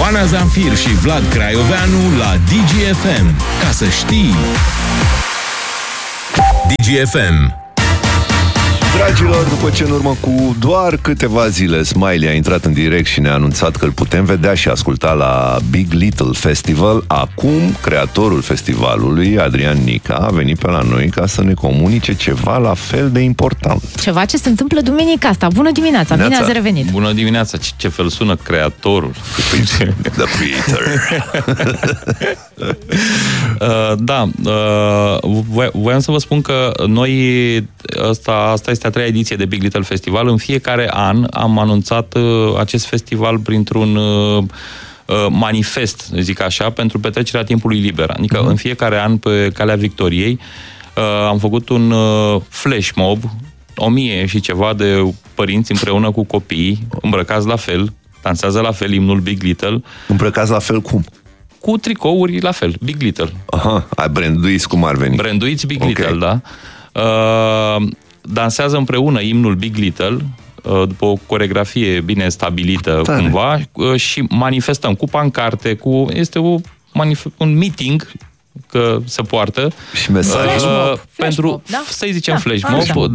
Oana Zanfir și Vlad Craioveanu la DGFM. Ca să știi. DGFM. Dragilor, după ce în urmă cu doar câteva zile Smiley a intrat în direct și ne-a anunțat că îl putem vedea și asculta la Big Little Festival, acum creatorul festivalului, Adrian Nica, a venit pe la noi ca să ne comunice ceva la fel de important. Ceva ce se întâmplă duminica asta. Bună dimineața, bine ați revenit. Bună dimineața, ce fel sună creatorul. The Creator. Voiam să vă spun că noi, asta este a treia ediție de Big Little Festival. În fiecare an am anunțat acest festival printr-un manifest, zic așa, pentru petrecerea timpului liber. Adică în fiecare an, pe Calea Victoriei, am făcut un flash mob, 1000 și ceva de părinți împreună cu copiii, îmbrăcați la fel, dansează la fel imnul Big Little. Îmbrăcați la fel cum? Cu tricouri la fel, Big Little. Aha, branduiți cum ar veni. Branduiți Big Little, da. Dansează împreună imnul Big Little, după o coreografie bine stabilită cumva, și manifestăm cu pancarte, este un meeting că se poartă și mesaj pentru, să-i zicem flash mob,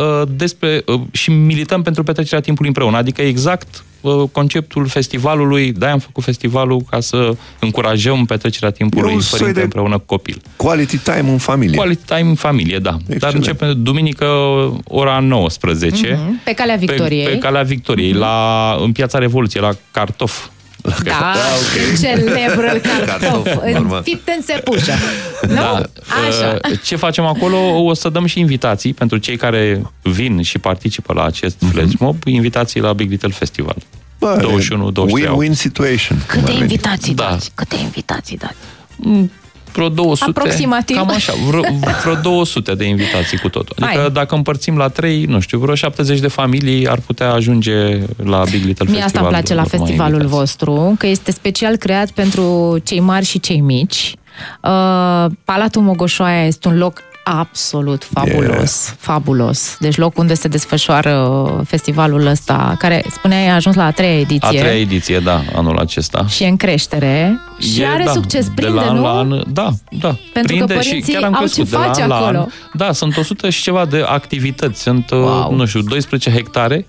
și milităm pentru petrecerea timpului împreună, adică exact conceptul festivalului, de-aia am făcut festivalul ca să încurajăm petrecerea timpului părinte împreună cu copil. Quality time în familie. Quality time în familie, da. Excelent. Dar începe duminică ora 19. Pe Calea Victoriei. Pe Calea Victoriei, în Piața Revoluției, la Cartof. Da, celebrul cartof, înfipt în sepușă. Da. Așa. Ce facem acolo? O să dăm și invitații pentru cei care vin și participă la acest flash mob, invitații la Big Little Festival. 21-23 win-win situation. Câte invitații dați? Câte invitații dați? Vreo 200, aproximativ. Cam așa, vreo 200 de invitații cu totul. Adică dacă împărțim la 3, nu știu, vreo 70 de familii ar putea ajunge la Big Little Festival. Mie asta îmi place la festivalul vostru, că este special creat pentru cei mari și cei mici. Palatul Mogoșoaia este un loc absolut fabulos, fabulos. Deci loc unde se desfășoară festivalul ăsta, care, spuneai, a ajuns la a treia ediție. A treia ediție, da, anul acesta. Și e în creștere. Și are succes, prinde, nu? La an, da. Pentru că părinții au ce face acolo. Da, sunt 100 și ceva de activități. Sunt, nu știu, 12 hectare,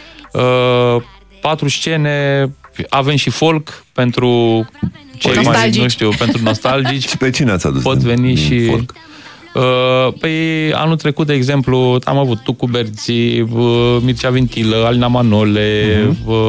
4 scene, avem și folk pentru cei mai, nu știu, pentru nostalgici. Și pe cine ați adus? Pot veni și folk. Păi anul trecut, de exemplu, am avut Tucu Berții, Mircea Vintilă, Alina Manole,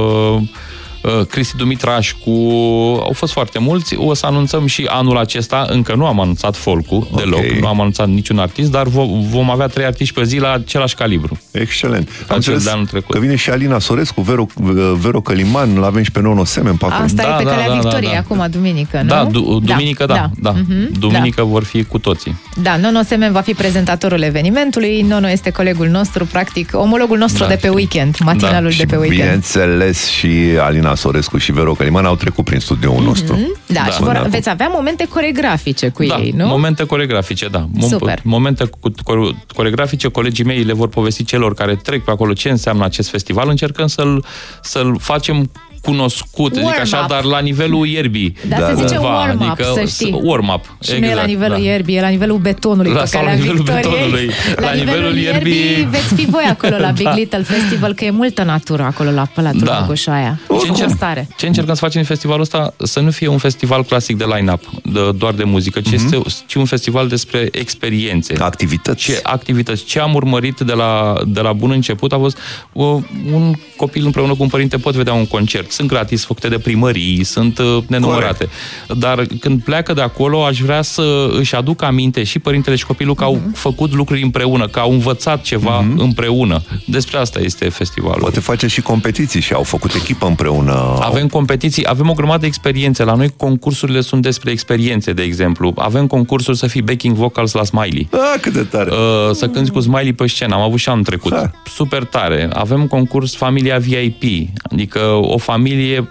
Cristi Dumitrașcu, au fost foarte mulți. O să anunțăm și anul acesta, încă nu am anunțat folcul deloc, nu am anunțat niciun artist, dar vom avea 3 artiști pe zi la același calibru. Excelent. Am înțeles de anul trecut. Că vine și Alina Sorescu, Vero Căliman, l-avem și pe Nono Semen pe acolo. Asta e pe Calea Victoriei acum, duminică, nu? Da, duminică, da. Duminică vor fi cu toții. Da, Nono Semen va fi prezentatorul evenimentului. Nono este colegul nostru, practic, omologul nostru de pe weekend, matinalul de pe weekend. Bineînțeles, și Alina Sorescu și Vero Căliman au trecut prin studioul nostru. Da, și veți avea momente coregrafice cu ei, nu? Momente coregrafice, da. Super. Momente coregrafice, colegii mei le vor povesti celor care trec pe acolo ce înseamnă acest festival. Încercăm să-l facem cunoscut, zic așa, dar la nivelul ierbii. Da, se zice warm-up, adică, să știi. Warm-up, și nu e la nivelul ierbii, e la nivelul betonului pe Calea Victoriei. La nivelul ierbii veți fi voi acolo la Big Little Festival, că e multă natură acolo la Palatul Mogoșoaia. Ce încercăm să facem în festivalul ăsta? Să nu fie un festival clasic de line-up, doar de muzică, ci un festival despre experiențe. Activități. Ce am urmărit de la bun început a fost un copil împreună cu un părinte pot vedea un concert. Sunt gratis, făcute de primării, sunt nenumărate. Dar când pleacă de acolo, aș vrea să își aduc aminte și părintele și copilul că au făcut lucruri împreună, că au învățat ceva împreună. Despre asta este festivalul. Poate face și competiții și au făcut echipă împreună. Avem competiții, avem o grămadă de experiențe. La noi concursurile sunt despre experiențe, de exemplu. Avem concursuri să fii backing vocals la Smiley. Cât de tare! Să cânti cu Smiley pe scenă. Am avut și anul trecut. Super tare. Avem concurs Familia VIP, adică o familie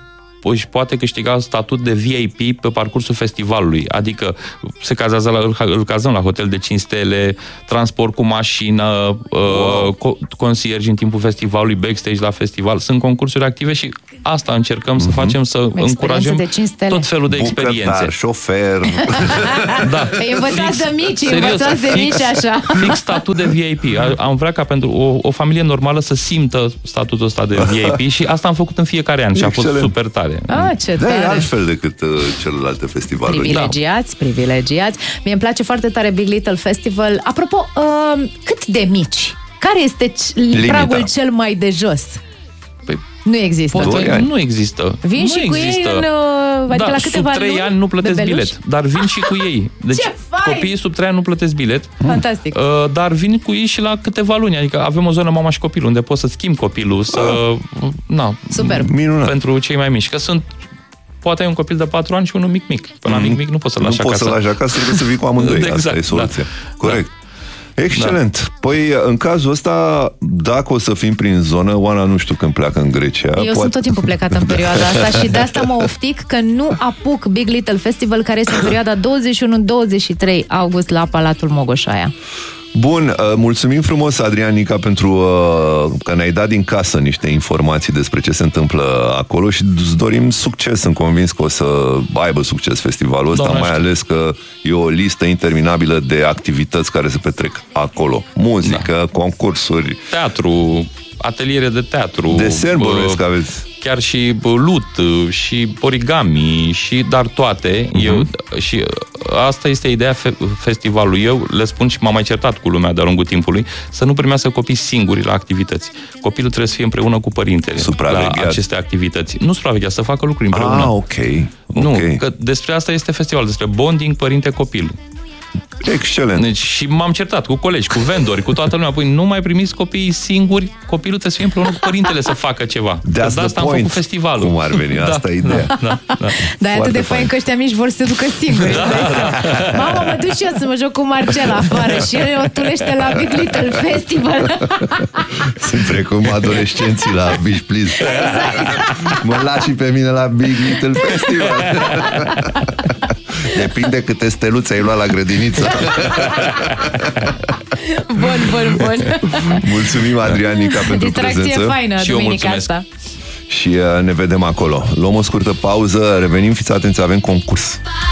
își poate câștiga statut de VIP pe parcursul festivalului. Adică se cazează îl cazăm la hotel de 5 stele, transport cu mașină, conciergi în timpul festivalului, backstage la festival. Sunt concursuri active și asta încercăm să facem, să încurajăm tot felul de experiențe. Bucătar, șofer. Da. Învățați de mici, așa. Fix statut de VIP. Am vrea ca pentru o familie normală să simtă statutul ăsta de VIP și asta am făcut în fiecare an și a fost super tare. Ce tare. Da, e altfel decât celelalte festivaluri. Privilegiați. Mie îmi place foarte tare Big Little Festival. Apropo, cât de mici? Care este pragul cel mai de jos? Nu există. Nu există. Vin și cu ei adică la câteva sub 3 ani nu plătesc bilet, dar vin și cu ei. Deci copiii sub 3 ani nu plătesc bilet. Fantastic. Dar vin cu ei și la câteva luni. Adică avem o zonă mama și copilul, unde poți să schimbi copilul, Superb. Minunat. Pentru cei mai mici. Că poate ai un copil de 4 ani și unul mic. Până la mic nu poți să-l lași acasă. Nu poți să-l lași acasă, trebuie să vii cu amândoi. Exact, asta e soluția. Corect. Da. Excelent. Păi, în cazul ăsta, dacă o să fim prin zonă, Oana nu știu când pleacă în Grecia. Sunt tot timpul plecată în perioada asta și de asta mă oftic că nu apuc Big Little Festival, care este în perioada 21-23 august la Palatul Mogoșoaia. Bun, mulțumim frumos, Adrianica, pentru că ne-ai dat din casă niște informații despre ce se întâmplă acolo și îți dorim succes. Sunt convins că o să aibă succes festivalul ăsta, mai ales că e o listă interminabilă de activități care se petrec acolo. Muzică, concursuri, teatru, ateliere de teatru, desen, bănuiesc că aveți. Chiar și lut, și origami, dar toate. Și asta este ideea festivalului. Eu le spun și m-am mai certat cu lumea de-a lungul timpului, să nu primească copii singuri la activități. Copilul trebuie să fie împreună cu părintele la aceste activități. Nu supravegheat, să facă lucruri împreună. Ok. Nu, că despre asta este festival, despre bonding părinte-copil. Excelent. Deci, și m-am certat cu colegi, cu vendori, cu toată lumea. Păi nu mai primiți copiii singuri, copilul trebuie să fie împreună cu părintele să facă ceva. De asta am făcut festivalul. Cum ar veni? Asta e ideea. Da, e atât de fain că ăștia mici vor să se ducă singuri. Mama, mă duc și eu să mă joc cu Marcela afară și el o tulește la Big Little Festival. Sunt precum adolescenții la Beach Please. Exact. Mă lași și pe mine la Big Little Festival. Depinde câte steluțe ai luat la grădiniță. Bun. Mulțumim, Adrianica, pentru prezență. Distracție faină, și eu mulțumesc. Asta. Și ne vedem acolo. Luăm o scurtă pauză, revenim, fiți atenți, avem concurs.